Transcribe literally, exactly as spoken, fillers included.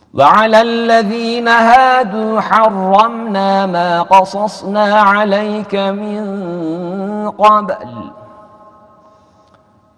وعلى الذين هادوا حرمنا ما قصصنا عليك من قبل